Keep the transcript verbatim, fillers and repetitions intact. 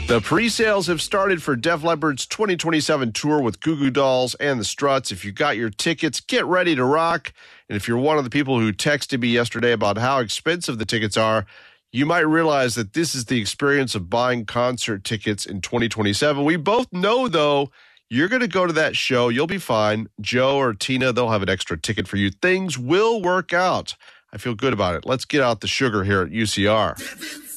The pre-sales have started for Def Leppard's twenty twenty-seven tour with Goo Goo Dolls and the Struts. If you got your tickets, get ready to rock. And if you're one of the people who texted me yesterday about how expensive the tickets are, you might realize that this is the experience of buying concert tickets in twenty twenty-seven. We both know, though, you're going to go to that show. You'll be fine. Joe or Tina, they'll have an extra ticket for you. Things will work out. I feel good about it. Let's get out the sugar here at U C R.